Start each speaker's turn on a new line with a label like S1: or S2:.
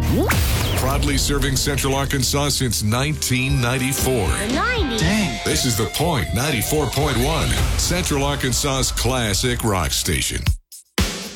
S1: Proudly serving Central Arkansas since 1994.
S2: The 90s.
S3: Dang.
S1: This is The Point 94.1, Central Arkansas's classic rock station.